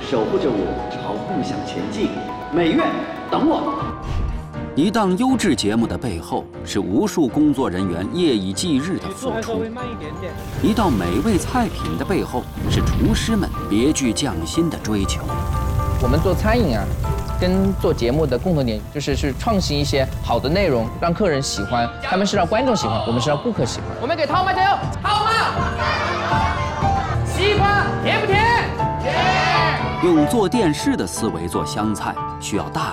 守护着我朝梦想前进。每月等我。 一档优质节目的背后，是无数工作人员夜以继日的付出；一道美味菜品的背后，是厨师们别具匠心的追求。 我们做餐饮啊，跟做节目的共同点就是去创新一些好的内容，让客人喜欢。他们是让观众喜欢，我们是让顾客喜欢。我们给涛妈加油！涛妈，西瓜甜不甜？甜。 用做电视的思维做湘菜，需要大